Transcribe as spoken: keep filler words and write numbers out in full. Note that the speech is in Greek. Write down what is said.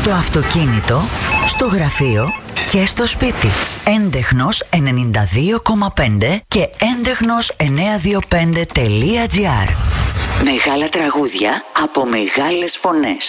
Στο αυτοκίνητο, στο γραφείο και στο σπίτι. Έντεχνος ενενήντα δύο κόμμα πέντε και έντεχνος εννιακόσια είκοσι πέντε τελεία τζι άρ. Μεγάλα τραγούδια από μεγάλες φωνές.